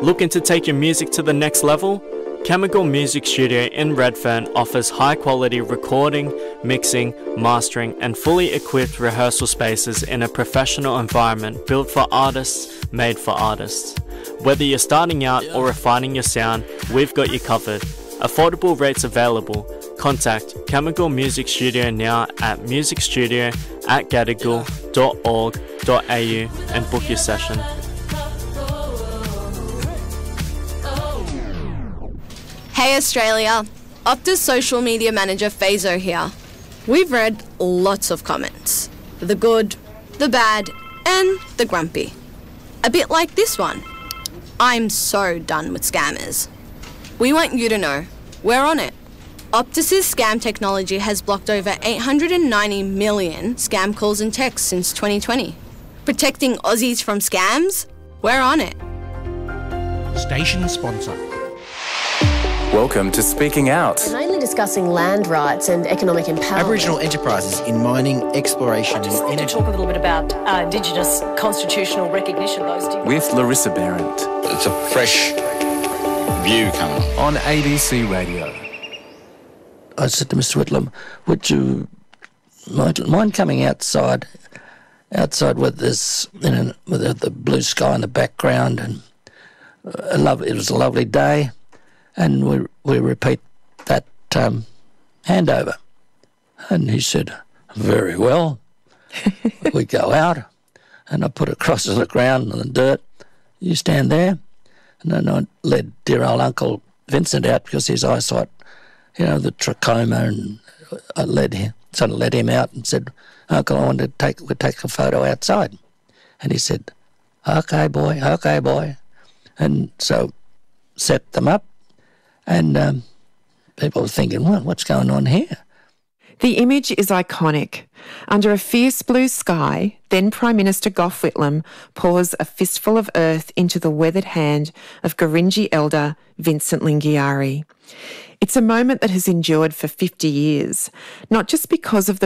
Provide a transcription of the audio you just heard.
Looking to take your music to the next level? Chemical Music Studio in Redfern offers high-quality recording, mixing, mastering and fully equipped rehearsal spaces in a professional environment built for artists, made for artists. Whether you're starting out or refining your sound, we've got you covered. Affordable rates available. Contact Chemical Music Studio now at musicstudio@gadigal.org.au and book your session. Hey Australia, Optus social media manager Fazo here. We've read lots of comments. The good, the bad, and the grumpy. A bit like this one. I'm so done with scammers. We want you to know, we're on it. Optus's scam technology has blocked over 890 million scam calls and texts since 2020. Protecting Aussies from scams? We're on it. Station sponsor. Welcome to Speaking Out. Mainly discussing land rights and economic empowerment. Aboriginal enterprises in mining, exploration and energy. I just want to talk a little bit about Indigenous constitutional recognition. With Larissa Behrendt. It's a fresh view coming on ABC Radio. I said to Mr. Whitlam, would you mind coming outside with this, with the blue sky in the background, and it was a lovely day, and we repeat that handover. And he said, very well. We go out, and I put a cross on the ground on the dirt. You stand there. And then I led dear old Uncle Vincent out because his eyesight, the trachoma, and I led him out and said, Uncle, I want to take a photo outside. And he said, okay, boy. And so set them up, and people were thinking, what's going on here? The image is iconic. Under a fierce blue sky, then Prime Minister Gough Whitlam pours a fistful of earth into the weathered hand of Gurindji elder Vincent Lingiari. It's a moment that has endured for 50 years, not just because of the